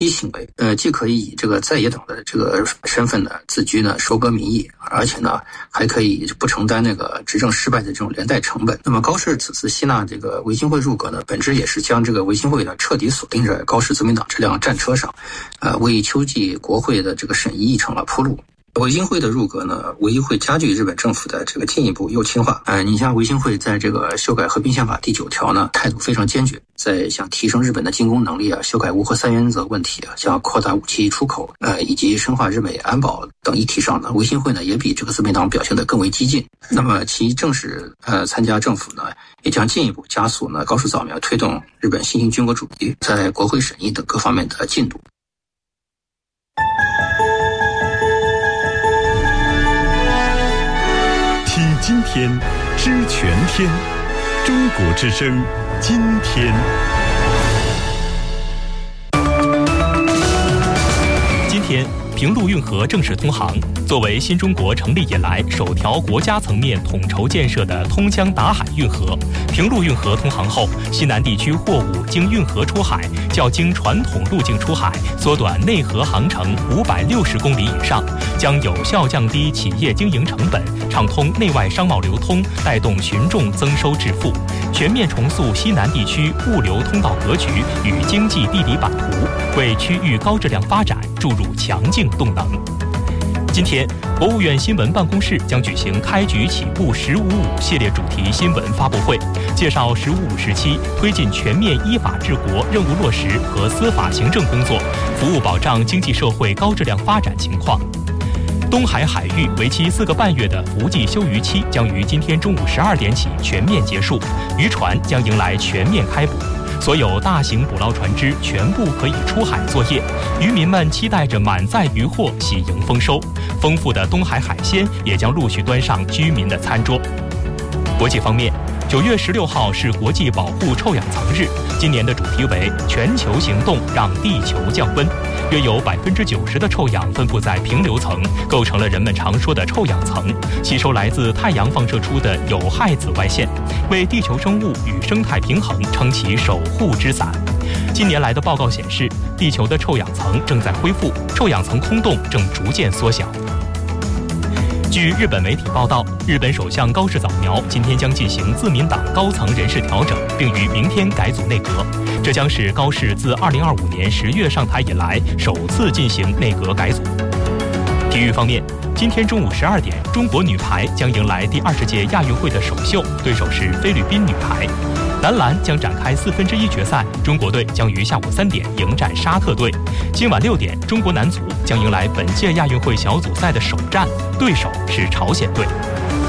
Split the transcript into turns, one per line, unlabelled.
一行为，既可以以这个在野党的这个身份呢自居呢，收割民意，而且呢还可以不承担那个执政失败的这种连带成本。那么高市此次吸纳这个维新会入阁呢，本质也是将这个维新会呢彻底锁定在高市自民党这辆战车上，为秋季国会的这个审议议程铺路。维新会的入阁呢，唯一会加剧日本政府的这个进一步右倾化。你像维新会在这个修改和平宪法第9条呢，态度非常坚决，在想提升日本的进攻能力修改无核三原则问题像扩大武器出口以及深化日美安保等议题上呢，维新会呢也比这个自民党表现得更为激进。那么其正式参加政府呢，也将进一步加速呢高市早苗推动日本新型军国主义在国会审议等各方面的进度。
听今天，知全天，中国之声，今天。今天，平陆运河正式通航。作为新中国成立以来首条国家层面统筹建设的通江达海运河，平陆运河通航后，西南地区货物经运河出海，较经传统路径出海缩短内河航程560公里以上，将有效降低企业经营成本，畅通内外商贸流通，带动群众增收致富，全面重塑西南地区物流通道格局与经济地理版图，为区域高质量发展注入强劲动能。今天，国务院新闻办公室将举行开局起步“1055”系列主题新闻发布会，介绍“1055”时期推进全面依法治国任务落实和司法行政工作，服务保障经济社会高质量发展情况。东海海域为期4个半月的伏季休渔期将于今天中午12点起全面结束，渔船将迎来全面开捕。所有大型捕捞船只全部可以出海作业，渔民们期待着满载渔获喜迎丰收，丰富的东海海鲜也将陆续端上居民的餐桌。国际方面，9月16号是国际保护臭氧层日，今年的主题为全球行动让地球降温。约有90%的臭氧分布在平流层，构成了人们常说的臭氧层，吸收来自太阳放射出的有害紫外线，为地球生物与生态平衡撑起守护之伞。近年来的报告显示，地球的臭氧层正在恢复，臭氧层空洞正逐渐缩小。据日本媒体报道，日本首相高市早苗今天将进行自民党高层人事调整，并于明天改组内阁。这将是高市自2025年10月上台以来首次进行内阁改组。体育方面，今天中午12点，中国女排将迎来第20届亚运会的首秀，对手是菲律宾女排。男篮将展开1/4决赛，中国队将于下午3点迎战沙特队。今晚6点，中国男足将迎来本届亚运会小组赛的首战，对手是朝鲜队。